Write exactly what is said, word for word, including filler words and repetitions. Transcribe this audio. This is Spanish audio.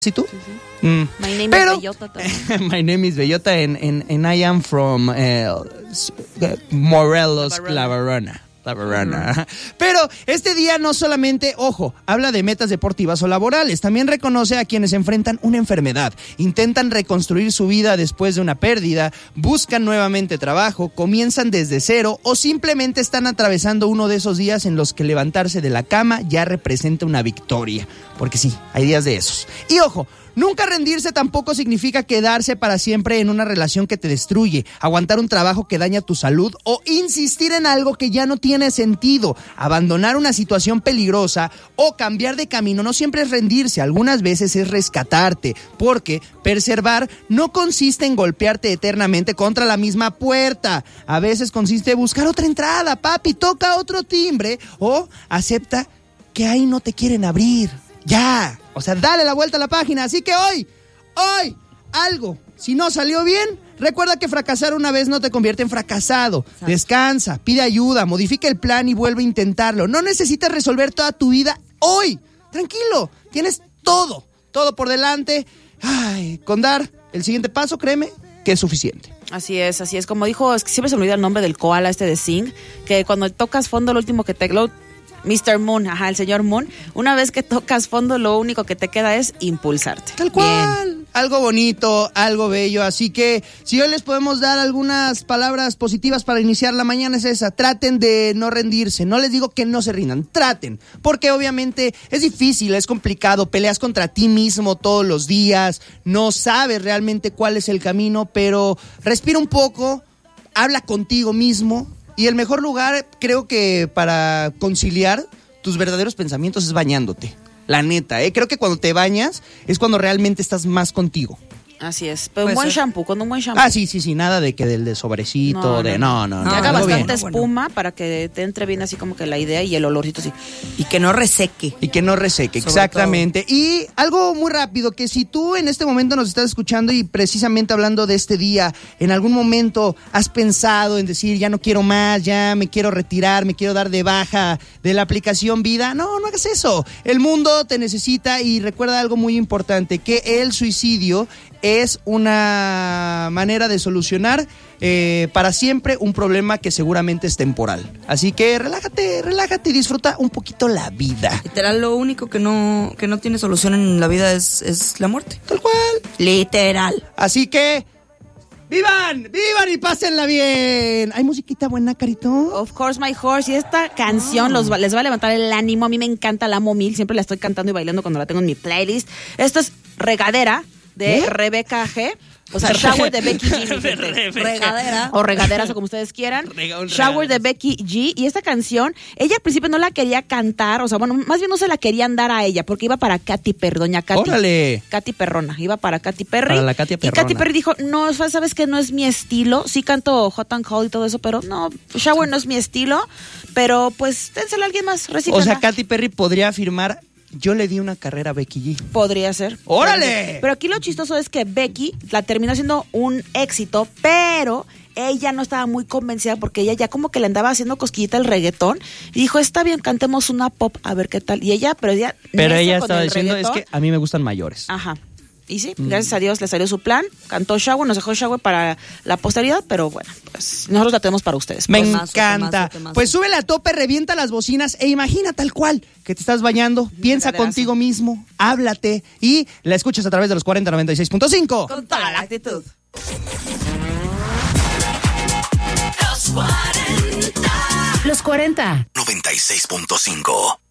¿Sí tú? Sí, sí. Mm. My name Pero, is Bellota también. My name is Bellota and, and, and I am from uh, Morelos, La Verona. La Verona. Uh-huh. Pero este día no solamente, ojo, habla de metas deportivas o laborales, también reconoce a quienes enfrentan una enfermedad, intentan reconstruir su vida después de una pérdida, buscan nuevamente trabajo, comienzan desde cero o simplemente están atravesando uno de esos días en los que levantarse de la cama ya representa una victoria. Porque sí, hay días de esos. Y ojo, nunca rendirse tampoco significa quedarse para siempre en una relación que te destruye, aguantar un trabajo que daña tu salud o insistir en algo que ya no tiene sentido. Abandonar una situación peligrosa o cambiar de camino no siempre es rendirse, algunas veces es rescatarte, porque perseverar no consiste en golpearte eternamente contra la misma puerta. A veces consiste en buscar otra entrada, papi, toca otro timbre o acepta que ahí no te quieren abrir. Ya, o sea, dale la vuelta a la página. Así que hoy, hoy, algo, si no salió bien, recuerda que fracasar una vez no te convierte en fracasado. ¿Sabes? Descansa, pide ayuda, modifica el plan y vuelve a intentarlo. No necesitas resolver toda tu vida hoy. Tranquilo, tienes todo, todo por delante. Ay, con dar el siguiente paso, créeme que es suficiente. Así es, así es. Como dijo, es que siempre se me olvida el nombre del koala este de Sing, que cuando tocas fondo, lo último que te... Lo, mister Moon, ajá, el señor Moon, una vez que tocas fondo, lo único que te queda es impulsarte. Tal cual. Bien. Algo bonito, algo bello. Así que si hoy les podemos dar algunas palabras positivas para iniciar la mañana es esa. Traten de no rendirse. No les digo que no se rindan. Traten. Porque obviamente es difícil, es complicado. Peleas contra ti mismo todos los días. No sabes realmente cuál es el camino, pero respira un poco. Habla contigo mismo. Y el mejor lugar, creo que para conciliar tus verdaderos pensamientos es bañándote. La neta, ¿eh? Creo que cuando te bañas es cuando realmente estás más contigo. Así es, pero un buen shampoo, con un buen shampoo. Ah, sí, sí, sí, nada de que del de sobrecito, no, de no, no, no. Que no, haga no, bastante bien. espuma para que te entre bien así como que la idea y el olorcito así. Y que no reseque. Y que no reseque, sobre exactamente. Todo. Y algo muy rápido, que si tú en este momento nos estás escuchando y precisamente hablando de este día, en algún momento has pensado en decir, ya no quiero más, ya me quiero retirar, me quiero dar de baja de la aplicación Vida, no, no hagas eso. El mundo te necesita y recuerda algo muy importante, que el suicidio es una manera de solucionar eh, para siempre un problema que seguramente es temporal. Así que relájate, relájate y disfruta un poquito la vida. Literal, lo único que no, que no tiene solución en la vida es, es la muerte. Tal cual. Literal. Así que ¡vivan! ¡Vivan y pásenla bien! ¿Hay musiquita buena, Carito? Of course, my horse. Y esta canción oh. los va, les va a levantar el ánimo. A mí me encanta, la amo mil. Siempre la estoy cantando y bailando cuando la tengo en mi playlist. Esto es Regadera de ¿Eh? Rebeca G. O sea, Shower de Becky G. Regadera. O regaderas o como ustedes quieran. Shower de Becky G. Y esta canción, ella al principio no la quería cantar. O sea, bueno, más bien no se la querían dar a ella porque iba para Katy Perry, doña Katy. ¡Órale! Katy Perrona. Iba para Katy Perry. Para la Katy Perrona. Y Katy Perry dijo, no, sabes que no es mi estilo. Sí canto Hot and Cold y todo eso, pero no, Shower no es mi estilo. Pero pues, dénsela a alguien más. Recíclala. O sea, Katy Perry podría afirmar... Yo le di una carrera a Becky G. Podría ser. ¡Órale! Pero aquí lo chistoso es que Becky la terminó haciendo un éxito, pero ella no estaba muy convencida porque ella ya como que le andaba haciendo cosquillita el reggaetón y dijo, está bien, cantemos una pop, a ver qué tal. Y ella, pero ella... Pero ella estaba diciendo, reggaetón, es que a mí me gustan mayores. Ajá. Y sí, mm. gracias a Dios le salió su plan, cantó Shower, nos dejó Shower para la posteridad, pero bueno, pues nosotros la tenemos para ustedes. Me pues. encanta. Pues súbele a tope, revienta las bocinas e imagina tal cual que te estás bañando, piensa contigo mismo, háblate y la escuchas a través de los cuarenta noventa y seis punto cinco. Con toda la actitud. Los cuarenta. noventa y seis punto cinco.